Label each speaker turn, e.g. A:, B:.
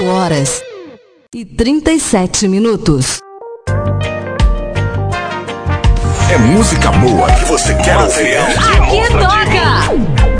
A: 8h37.
B: É música boa que você quer ouvir.
A: Aqui toca!